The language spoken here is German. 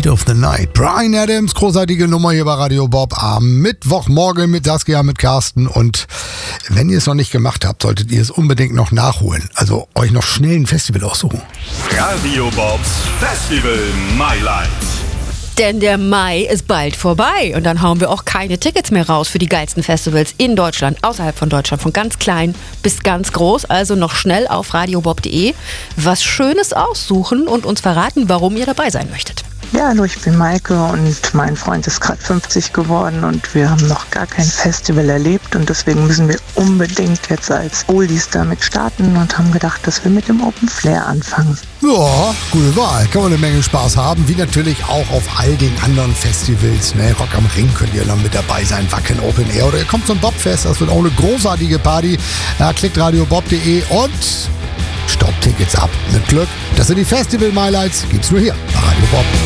Heat of the Night. Bryan Adams, großartige Nummer hier bei Radio Bob am Mittwochmorgen mit Saskia, mit Carsten. Und wenn ihr es noch nicht gemacht habt, solltet ihr es unbedingt noch nachholen. Also euch noch schnell ein Festival aussuchen. Radio Bobs Festival Mailand. Denn der Mai ist bald vorbei und dann hauen wir auch keine Tickets mehr raus für die geilsten Festivals in Deutschland, außerhalb von Deutschland, von ganz klein bis ganz groß. Also noch schnell auf radiobob.de was Schönes aussuchen und uns verraten, warum ihr dabei sein möchtet. Ja, hallo, ich bin Maike und mein Freund ist gerade 50 geworden und wir haben noch gar kein Festival erlebt und deswegen müssen wir unbedingt jetzt als Oldies damit starten und haben gedacht, dass wir mit dem Open Flair anfangen. Ja, gute Wahl. Kann man eine Menge Spaß haben, wie natürlich auch auf all den anderen Festivals. Ne? Rock am Ring könnt ihr dann mit dabei sein, Wacken Open Air oder ihr kommt zum Bobfest, das wird auch eine großartige Party. Ja, klickt radiobob.de und staubt Tickets ab. Mit Glück. Das sind die Festival-Highlights, gibt's nur hier bei Radio Bob.